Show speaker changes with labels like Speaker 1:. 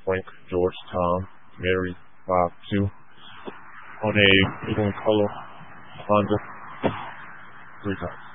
Speaker 1: Frank, George, Tom, Mary, Bob, Sue, on a people in color Honda 3 times.